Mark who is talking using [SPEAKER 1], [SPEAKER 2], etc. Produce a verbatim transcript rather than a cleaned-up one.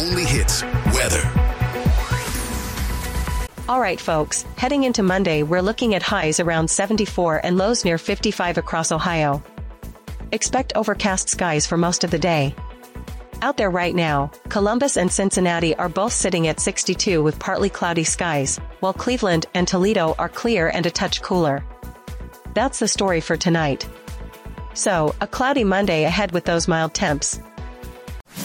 [SPEAKER 1] only hits, weather.
[SPEAKER 2] All right, folks, heading into Monday, we're looking at highs around seventy-four and lows near fifty-five across Ohio. Expect overcast skies for most of the day. Out there right now, Columbus and Cincinnati are both sitting at sixty-two with partly cloudy skies, while Cleveland and Toledo are clear and a touch cooler. That's the story for tonight. So, a cloudy Monday ahead with those mild temps.